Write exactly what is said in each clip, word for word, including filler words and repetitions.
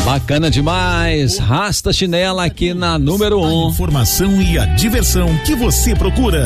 Bacana demais. Rasta Chinela aqui na número um. A informação e a diversão que você procura.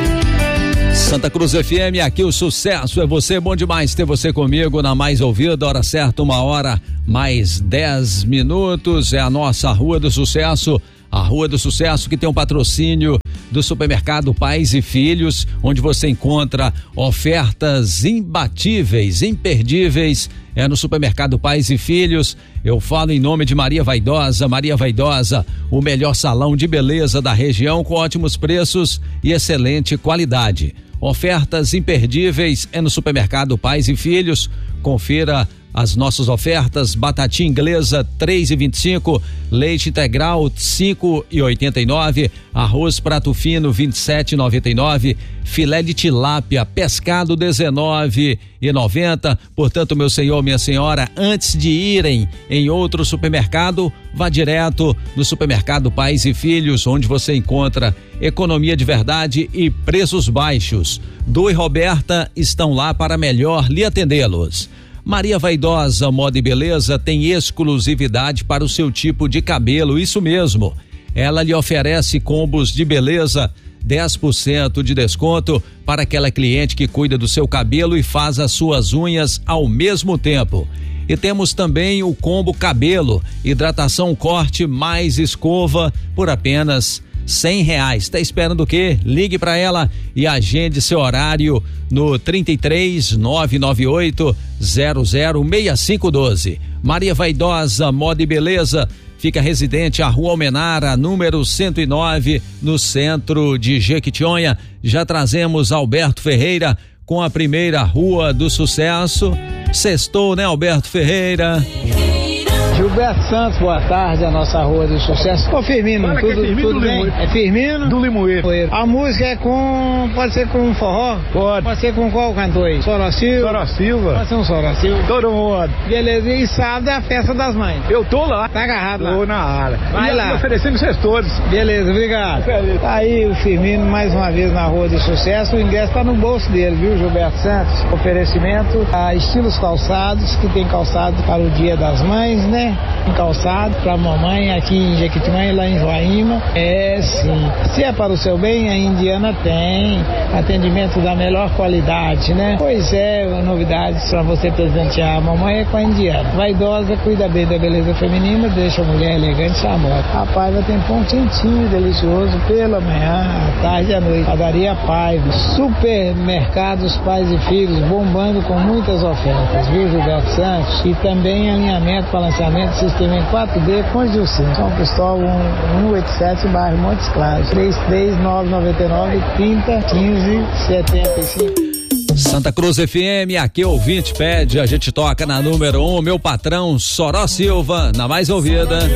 Santa Cruz F M, aqui o sucesso é você. Bom demais ter você comigo na mais ouvida. Hora certa, uma hora mais dez minutos. É a nossa Rua do Sucesso. A Rua do Sucesso, que tem um patrocínio do Supermercado Pais e Filhos, onde você encontra ofertas imbatíveis, imperdíveis. É no Supermercado Pais e Filhos. Eu falo em nome de Maria Vaidosa. Maria Vaidosa, o melhor salão de beleza da região, com ótimos preços e excelente qualidade. Ofertas imperdíveis é no Supermercado Pais e Filhos. Confira as nossas ofertas: batatinha inglesa três e vinte e cinco, leite integral cinco e oitenta e nove, arroz prato fino vinte e sete e noventa e nove, filé de tilápia pescado dezenove e noventa. Portanto, meu senhor, minha senhora, antes de irem em outro supermercado, vá direto no Supermercado Pais e Filhos, onde você encontra economia de verdade e preços baixos. Du e Roberta estão lá para melhor lhe atendê-los. Maria Vaidosa Moda e Beleza tem exclusividade para o seu tipo de cabelo, isso mesmo. Ela lhe oferece combos de beleza, dez por cento de desconto para aquela cliente que cuida do seu cabelo e faz as suas unhas ao mesmo tempo. E temos também o combo cabelo, hidratação, corte mais escova por apenas cem reais. Tá esperando o quê? Ligue para ela e agende seu horário no trinta e três, nove nove oito, zero zero seis cinco um dois. Maria Vaidosa Moda e Beleza fica residente à Rua Almenara, número cento e nove, no centro de Jequitinhonha. Já trazemos Alberto Ferreira com a primeira Rua do Sucesso. Sextou, né, Alberto Ferreira? Gilberto Santos, boa tarde, a nossa Rua do Sucesso. Ô Firmino, Fala, tudo, é Firmino tudo do bem? Limoeiro. É Firmino? Do Limoeiro. A música é com, pode ser com um forró? Pode. Pode ser com qual cantor aí? Sora Silva? Sora Silva. Pode ser um Sora Silva? Todo mundo. Beleza, e sábado é a festa das mães. Eu tô lá. Tá agarrado lá? Tô na área. Vai e lá. oferecendo sextores. Beleza, obrigado. Beleza. Tá aí o Firmino mais uma vez na Rua do Sucesso. O ingresso tá no bolso dele, viu, Gilberto Santos? Oferecimento a Estilos Calçados, que tem calçado para o Dia das Mães, né? Tem calçado pra mamãe aqui em Jequitinhonha, lá em Joaíma. É sim. Se é para o seu bem, a Indiana tem atendimento da melhor qualidade, né? Pois é, novidades para você presentear a mamãe é com a Indiana. Vaidosa, cuida bem da beleza feminina, deixa a mulher elegante charmosa. Rapaz, vai ter pão quentinho, delicioso, pela manhã, à tarde e à noite. Padaria Paiva, supermercados Pais e Filhos, bombando com muitas ofertas, viu, Gilberto Santos? E também alinhamento, balanceamento, sistema em quatro D com Gilcinho. São Cristóvão cento e oitenta e sete, bairro Montes Claros. três três nove nove nove, trinta, quinze, setenta e cinco. Santa Cruz F M, aqui o ouvinte pede, a gente toca na número um, meu patrão Soró Silva, na mais ouvida.